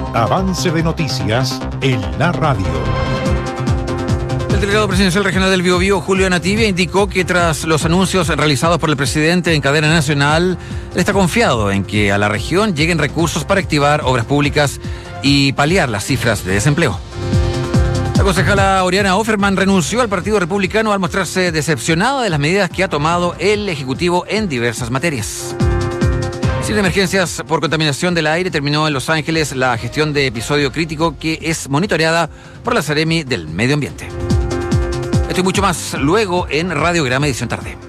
Avance de noticias en la radio. El delegado presidencial regional del Biobío, Julio Anativia, indicó que tras los anuncios realizados por el presidente en cadena nacional, él está confiado en que a la región lleguen recursos para activar obras públicas y paliar las cifras de desempleo. La concejala Oriana Offerman renunció al Partido Republicano al mostrarse decepcionada de las medidas que ha tomado el Ejecutivo en diversas materias. Sin emergencias por contaminación del aire, terminó en Los Ángeles la gestión de episodio crítico que es monitoreada por la Seremi del Medio Ambiente. Esto y mucho más luego en Radiograma Edición Tarde.